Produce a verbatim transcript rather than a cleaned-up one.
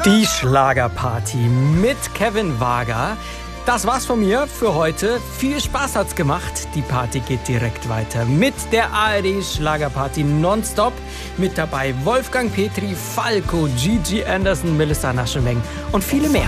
Die Schlagerparty mit Kevin Wager. Das war's von mir für heute. Viel Spaß hat's gemacht. Die Party geht direkt weiter mit der A R D Schlagerparty nonstop. Mit dabei Wolfgang Petri, Falco, Gigi Anderson, Melissa Naschenweng und viele mehr.